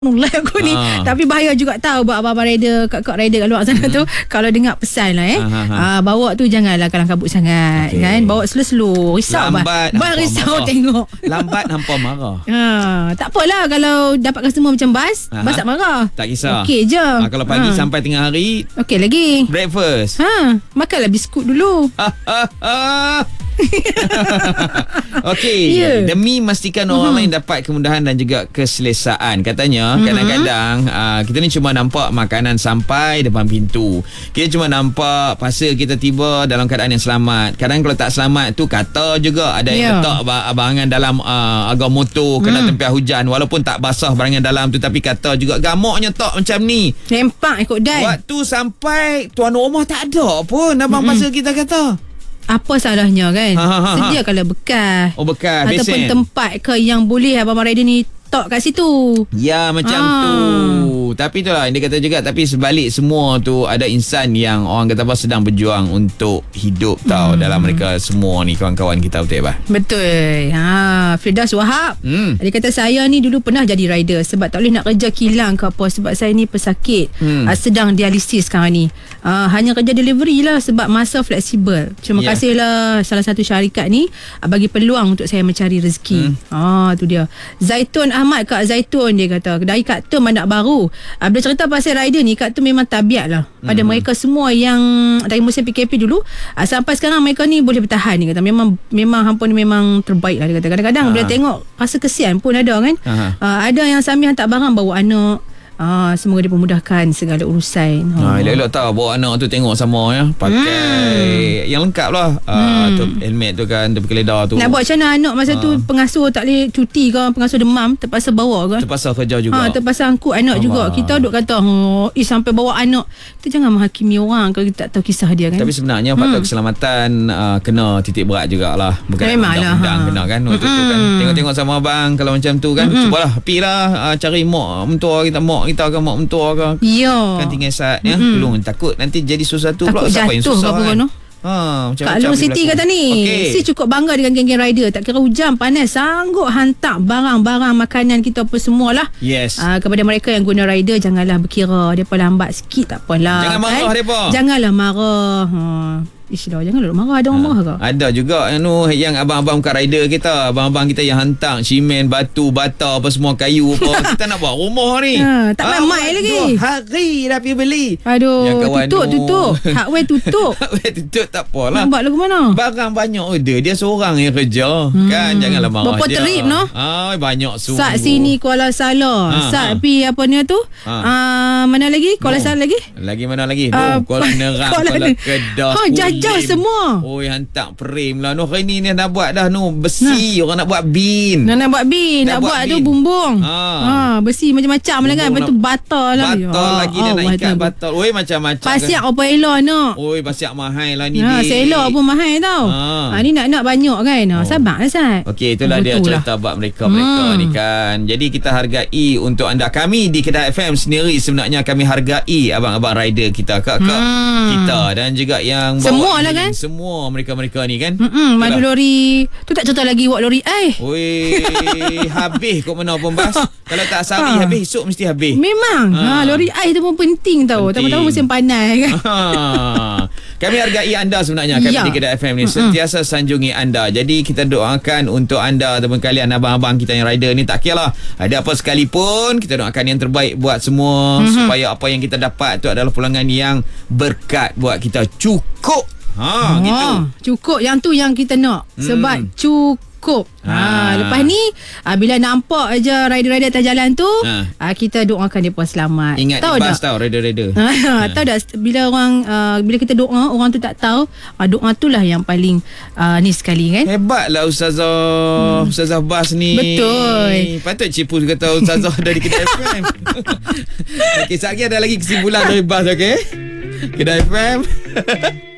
mulai aku ni. Tapi bahaya juga tahu buat abang-abang rider, kak-kak rider kat luar sana tu, kalau dengar pesan lah bawa tu janganlah kalang kabut sangat, kan. Bawa slow-slow. Risau lambat, bang risau marah. Tengok lambat hampa marah. Tak apalah kalau dapat customer macam bas, bas tak marah. Tak kisah. Okey je. Kalau pagi sampai tengah hari, okey lagi. Breakfast. Makanlah biskut dulu. Okey, demi memastikan orang lain dapat kemudahan dan juga keselesaan. Katanya kadang-kadang kita ni cuma nampak makanan sampai depan pintu. Kita cuma nampak pasal kita tiba dalam keadaan yang selamat. Kadang kalau tak selamat tu kata juga ada yang letak barangan dalam agak motor kena tempiah hujan walaupun tak basah barangan dalam tu, tapi kata juga gamoknya tak macam ni. Rempak ikut dan. Waktu sampai tuan rumah tak ada pun abang pasal kita kata. Apa salahnya kan? Sediakanlah bekas. Bekas ataupun besen. Tempat ke yang boleh abang rider ni tok kat situ. Ya macam tu. Tapi itulah dia kata juga, tapi sebalik semua tu ada insan yang orang kata apa sedang berjuang untuk hidup tau dalam mereka semua ni kawan-kawan kita, betul bah? Betul. Firdaus Wahab. Dia kata saya ni dulu pernah jadi rider sebab tak boleh nak kerja kilang ke apa sebab saya ni pesakit. Sedang dialisis sekarang ni. Hanya kerja delivery lah sebab masa fleksibel. Terima kasihlah salah satu syarikat ni bagi peluang untuk saya mencari rezeki. Tu dia. Zaitun Ahmad, Kak Zaitun dia kata dari Kak Tum anak baru. Bila cerita pasal rider ni, Kak Tum memang tabiat lah pada mereka semua yang dari musim PKP dulu sampai sekarang mereka ni boleh bertahan. Dia kata memang hampa ni memang terbaik lah. Dia kata kadang-kadang bila tengok rasa kesian pun ada kan. Ada yang sambil hantar barang bawa anak. Semoga dipermudahkan segala urusan. Elok-elok tahu bawa anak tu tengok sama ya. Pakai yang lengkap lah. Tu helmet tu kan, tu keledar tu. Nak buat macam mana anak masa tu pengasuh tak boleh cuti ke, pengasuh demam terpaksa bawa ke, terpaksa kerja juga. Terpaksa angkut anak juga. Kita duk kata sampai bawa anak. Kita jangan menghakimi orang kalau kita tak tahu kisah dia kan. Tapi sebenarnya faktor keselamatan kena titik berat jugalah. Bukan undang-undang kena kan. Waktu tu kan tengok-tengok sama abang kalau macam tu kan. Cubalah pilah cari mak mentua kita ke mak mentua ke. Kan tinggal saat ya. Belum takut nanti jadi sesuatu pula siapa yang susah kan. Kak Long Siti kata ni, si cukup bangga dengan geng-geng rider. Tak kira hujan panas sanggup hantar barang-barang makanan kita apa semualah. Kepada mereka yang guna rider, janganlah berkira depa lambat sikit tak apalah. Jangan marah depa. Janganlah marah. Janganlah marah. Ada orang marah ke? Ada juga yang abang-abang bukan rider kita, abang-abang kita yang hantar simen, batu, bata apa semua, kayu apa. Kita nak buat rumah ni. Tak mai lagi. 2 hari dah pergi beli. Aduh, tutup. Hardware tutup. Hardware tutup tak apalah. Nak buat lagu mana? Barang banyak order. Dia seorang yang kerja. Kan janganlah marah berapa dia. Trip no? Banyak sungguh. Sat sini Kuala Salah. Sat pi apa ni tu? Mana lagi? Kuala Salah lagi? Lagi mana lagi? Kuala Nerang, Kuala Kedah. Jajah semua. Hantar frame lah. Hari ni nak buat dah besi. Orang nak buat bin. Nak buat bin. Nak buat tu bumbung. Besi macam-macam lah kan. Lepas tu batal lah. Batal lagi dia nak ikat batal. Macam-macam. Pasiak apa elok nak. Pasiak mahal lah ni. Selok pun mahal tau. Ni nak banyak kan. Sabarlah Sat. Okey, itulah dia cerita buat mereka ni kan. Jadi kita hargai untuk anda. Kami di Kedah FM sendiri sebenarnya kami hargai abang-abang rider kita, kakak kita dan juga yang semua lah kan. Semua mereka-mereka ni kan. Madu lori tu tak cerita lagi buat lori habis kok mana pun bas. Kalau tak sehari habis, esok mesti habis. Memang lori ais tu pun penting tau. Tahu-tahu musim panas kan. Kami hargai anda sebenarnya. Kami di Kedah FM ni sentiasa sanjungi anda. Jadi kita doakan untuk anda ataupun kalian abang-abang kita yang rider ni, tak kira lah ada apa sekalipun, kita doakan yang terbaik buat semua supaya apa yang kita dapat tu adalah pulangan yang berkat buat kita. Cukup gitu. Cukup yang tu yang kita nak. Sebab cukup. Lepas ni bila nampak aja rider-rider atas jalan tu, kita doakan dia pun selamat. Ingat tahu bas tau rider-rider. Tahu tak bila bila kita doa orang tu tak tahu, doa tu lah yang paling ni sekali kan. Hebatlah Ustazah Bas ni. Betul. Patut cipu kata Ustazah dari Kedah FM. Okey, sekejap lagi ada lagi kesimpulan dari Bas. Okey, Kedah FM.